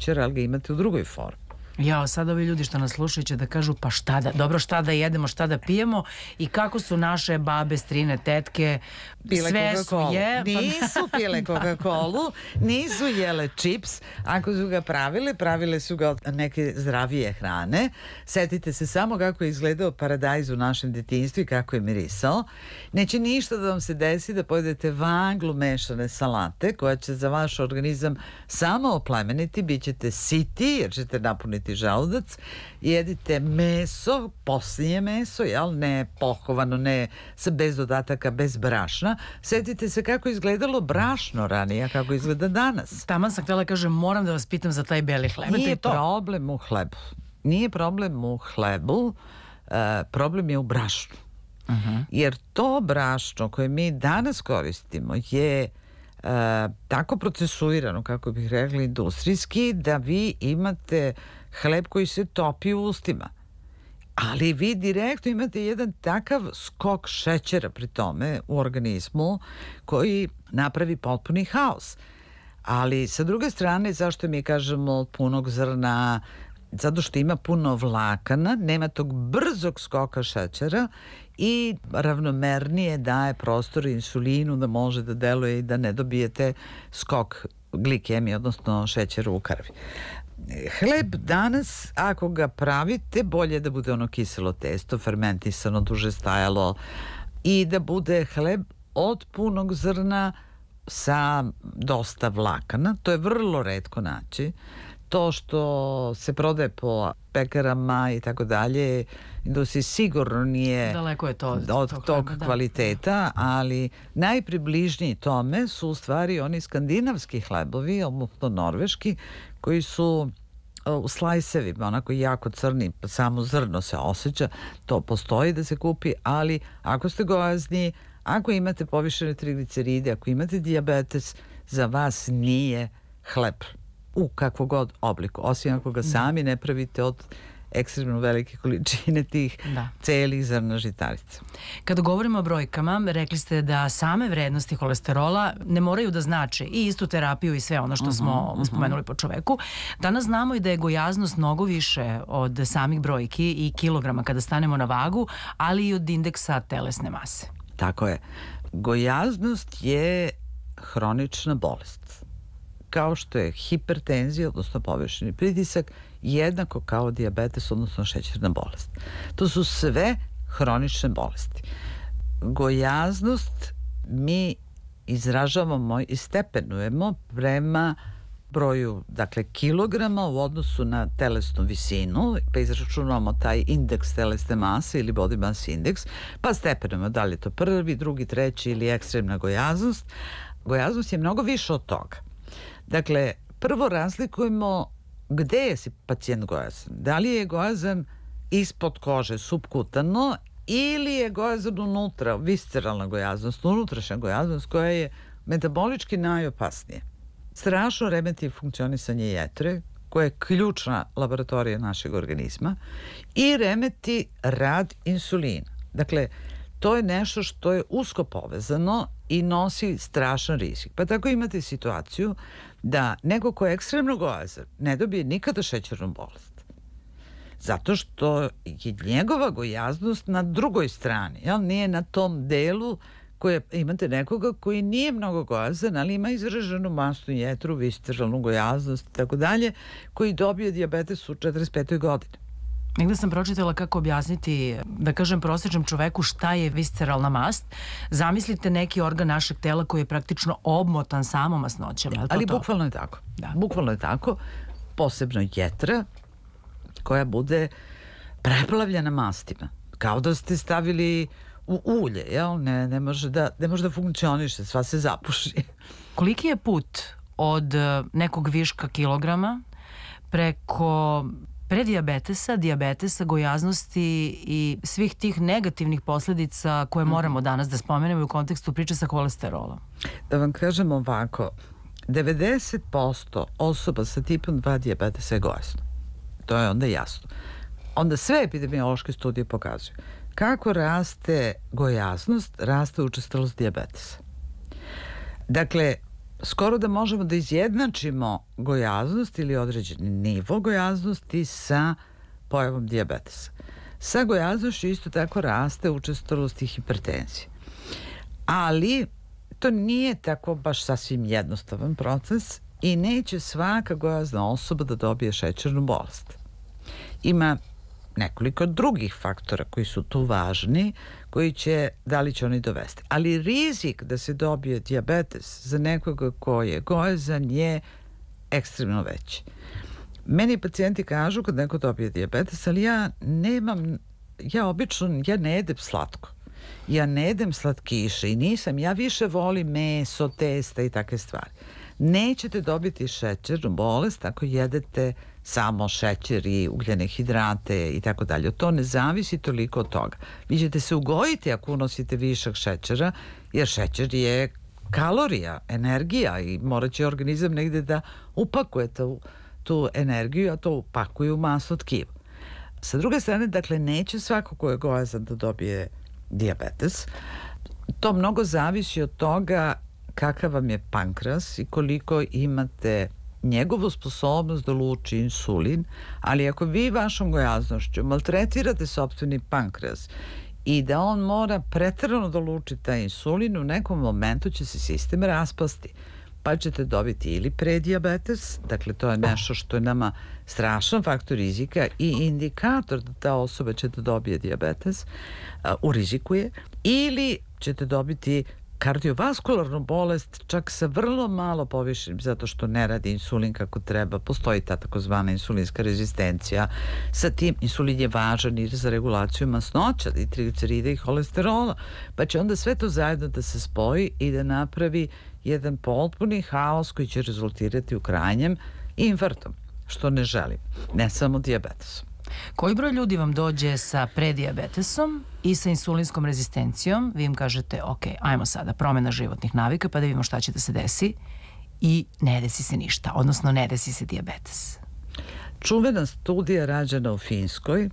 šećera, ali ga imate u drugoj formi. Jao, sad ovi ljudi što nas slušaju će da kažu pa šta da jedemo, šta da pijemo i kako su naše babe, strine, tetke pile sve su nisu pile Coca-Colu, nisu jele čips. Ako su ga pravile su ga od neke zdravije hrane. Setite se samo kako je izgledao paradajz u našem detinjstvu i kako je mirisao. Neće ništa da vam se desi da pojedete vaglu mešane salate koja će za vaš organizam samo oplemeniti, bit ćete siti jer ćete napuniti želudac. Jedite meso, poslije meso, ne pohovano, ne bez dodataka, bez brašna. Setite se kako je izgledalo brašno ranije, a kako izgleda danas. Taman sam htjela kažem, moram da vas pitam za taj beli hleb. Nije problem u hlebu. Nije problem u hlebu, problem je u brašnu. Jer to brašno koje mi danas koristimo je tako procesuirano, kako bih rekla, industrijski, da vi imate hleb koji se topi u ustima. Ali vi direktno imate jedan takav skok šećera pri tome u organizmu koji napravi potpuni haos. Ali sa druge strane, zašto mi kažemo od punog zrna? Zato što ima puno vlakana, nema tog brzog skoka šećera i ravnomernije daje prostor insulinu da može da deluje i da ne dobijete skok glikemije, odnosno šećera u krvi. Hleb danas, ako ga pravite, bolje da bude ono kiselo testo, fermentisano, duže stajalo i da bude hleb od punog zrna sa dosta vlakana. To je vrlo retko naći. To što se prodaje po pekarama i tako dalje, industriji sigurno nije daleko je to od tog kvaliteta, ali najpribližniji tome su u stvari oni skandinavski hlebovi, odnosno norveški, koji su u slajsevima, onako jako crni, samo zrno se osjeća, to postoji da se kupi, ali ako ste gojazni, ako imate povišene trigliceride, ako imate dijabetes, za vas nije hleb u kakvog god obliku, osim ako ga sami ne pravite od ekstremno velike količine tih celih zrna žitarica. Kada govorimo o brojkama, rekli ste da same vrednosti holesterola ne moraju da znače i istu terapiju i sve ono što smo spomenuli po čoveku. Danas znamo i da je gojaznost mnogo više od samih brojki i kilograma kada stanemo na vagu, ali i od indeksa telesne mase. Tako je. Gojaznost je hronična bolest. Kao što je hipertenzija, odnosno povišeni pritisak, jednako kao dijabetes, odnosno šećerna bolest. To su sve hronične bolesti. Gojaznost mi izražavamo i stepenujemo prema broju, dakle, kilograma u odnosu na telesnu visinu, pa izračunamo taj indeks telesne mase ili body mass index, pa stepenujemo da li je to prvi, drugi, treći ili ekstremna gojaznost. Gojaznost je mnogo više od toga. Dakle, prvo razlikujemo gde je pacijent gojazan. Da li je gojazan ispod kože, subkutano, ili je gojazan unutra, visceralna gojaznost, unutrašnja gojaznost koja je metabolički najopasnije. Strašno remeti funkcionisanje jetre, koja je ključna laboratorija našeg organizma, i remeti rad insulina. Dakle, to je nešto što je usko povezano i nosi strašan rizik. Pa tako imate situaciju da neko ko je ekstremno gojazan ne dobije nikada šećernu bolest. Zato što je njegova gojaznost na drugoj strani, nije na tom delu koje imate nekoga koji nije mnogo gojazan, ali ima izraženu masnu jetru, visceralnu gojaznost i tako dalje, koji dobije dijabetes u 45. godini. Negde sam pročitala kako objasniti, da kažem, prosječnom čoveku šta je visceralna mast. Zamislite neki organ našeg tela koji je praktično obmotan samo masnoćama. Ali bukvalno je tako. Bukvalno je tako. Posebno jetra koja bude preplavljena mastima. Kao da ste stavili u ulje, ne može da funkcioniše, sva se zapuši. Koliki je put od nekog viška kilograma preko predijabetesa, dijabetesa, gojaznosti i svih tih negativnih posledica koje moramo danas da spomenemo u kontekstu priče sa holesterolom? Da vam kažem ovako, 90% osoba sa tipom 2 dijabetesa je gojazno. To je onda jasno. Onda sve epidemiološke studije pokazuju. Kako raste gojaznost, raste učestalost dijabetesa. Dakle, skoro da možemo da izjednačimo gojaznost ili određeni nivo gojaznosti sa pojavom dijabetesa. Sa gojaznošću isto tako raste učestalost i hipertenzije. Ali to nije tako baš sasvim jednostavan proces i neće svaka gojazna osoba da dobije šećernu bolest. Ima nekoliko drugih faktora koji su tu važni, koji će, da li će oni dovesti. Ali rizik da se dobije dijabetes za nekoga ko je gojazan je ekstremno veći. Meni pacijenti kažu kad neko dobije dijabetes, ali ja obično ne jedem slatko. Ja ne jedem slatkiše i ja više volim meso, testa i takve stvari. Nećete dobiti šećernu bolest ako jedete samo šećer i ugljene hidrate i tako dalje. To ne zavisi toliko od toga. Vi ćete se ugojiti ako unosite višak šećera, jer šećer je kalorija, energija i morat će organizam negde da upakuje tu energiju, a to upakuje u masno tkivo. Sa druge strane, dakle, neće svako ko je gojazan da dobije dijabetes. To mnogo zavisi od toga kakav vam je pankreas i koliko imate njegovu sposobnost da luči insulin, ali ako vi vašom gojaznošću maltretirate sopstveni pankreas i da on mora preterano da luči taj insulin, u nekom momentu će se sistem raspasti, pa ćete dobiti ili predijabetes, dakle to je nešto što je nama strašan faktor rizika i indikator da ta osoba će da dobije dijabetes, u riziku je, ili ćete dobiti kardiovaskularnu bolest čak sa vrlo malo povišenim zato što ne radi insulin kako treba. Postoji ta takozvana insulinska rezistencija. Sa tim insulin je važan i za regulaciju masnoća i triglicerida i holesterola. Pa će onda sve to zajedno da se spoji i da napravi jedan potpuni haos koji će rezultirati u krajnjem infarktom, što ne želim. Ne samo dijabetesom. Koji broj ljudi vam dođe sa predijabetesom i sa insulinskom rezistencijom? Vi im kažete, ok, ajmo sada, promjena životnih navika pa da vidimo šta će da se desi i ne desi se ništa, odnosno ne desi se dijabetes. Čuvena studija rađena u Finskoj,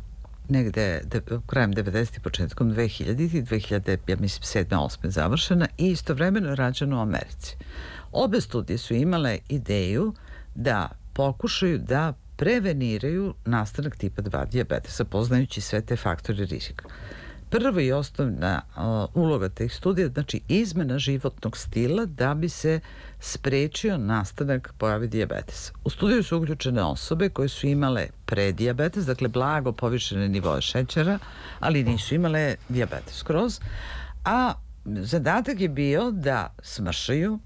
negde krajem 90. početkom 2000. 2000, ja mislim 7. 8. završena i istovremeno je rađena u Americi. Obe studije su imale ideju da pokušaju da preveniraju nastanak tipa 2 dijabetesa, poznajući sve te faktore rizika. Prva i osnovna uloga teh studija, znači izmena životnog stila da bi se sprečio nastanak pojave dijabetesa. U studiju su uključene osobe koje su imale predijabetes, dakle blago povišene nivoe šećera, ali nisu imale dijabetes skroz, a zadatak je bio da smršaju,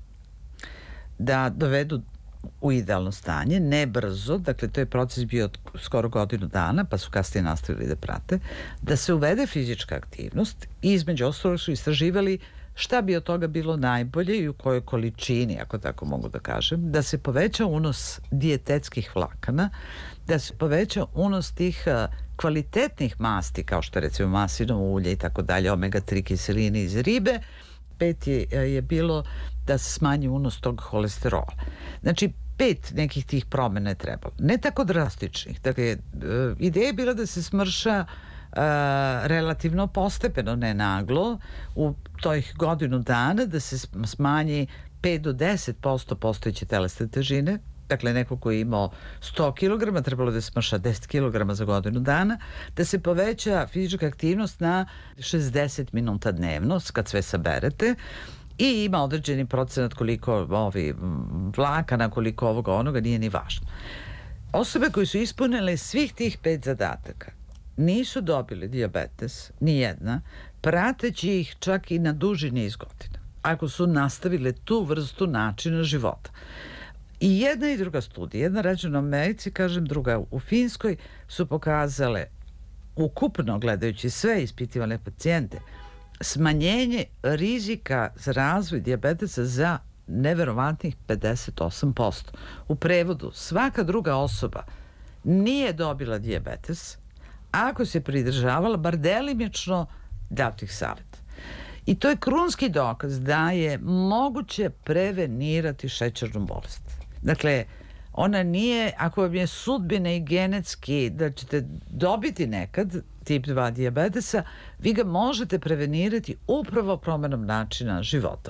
da dovedu u idealno stanje, ne brzo, dakle to je proces bio skoro godinu dana, pa su kasnije nastavili da prate, da se uvede fizička aktivnost i između ostalog su istraživali šta bi od toga bilo najbolje i u kojoj količini, ako tako mogu da kažem, da se poveća unos dijetetskih vlakana, da se poveća unos tih kvalitetnih masti, kao što je recimo maslinovo ulje i tako dalje, omega-3 kiseline iz ribe. 5 je bilo da se smanji unos tog holesterola. Znači, 5 nekih tih promjena je trebalo. Ne tako drastičnih. Dakle, ideja je bila da se smrša relativno postepeno, ne naglo, u toj godinu dana da se smanji 5 do 10% postojeće telesne težine. Dakle, neko koji je imao 100 kg, trebalo da smrša 10 kg za godinu dana, da se poveća fizička aktivnost na 60 minuta dnevno, kad sve saberete, i ima određeni procenat koliko vlakana, koliko ovoga onoga, nije ni važno. Osobe koje su ispunile svih tih 5 zadataka nisu dobili dijabetes, ni jedna, prateći ih čak i na duži niz godina, ako su nastavile tu vrstu načina života. I jedna i druga studija, jedna rađena u Americi, kažem, druga u Finskoj, su pokazale, ukupno gledajući sve ispitivane pacijente, smanjenje rizika za razvoj dijabetesa za neverovatnih 58%. U prevodu, svaka druga osoba nije dobila dijabetes ako se pridržavala bar delimično datih savjeta. I to je krunski dokaz da je moguće prevenirati šećernu bolest. Dakle, ona nije, ako vam je sudbina i genetski da ćete dobiti nekad tip 2 dijabetesa, vi ga možete prevenirati upravo promjenom načina života.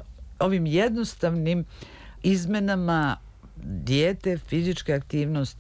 ovim jednostavnim izmenama dijete, fizičke aktivnosti,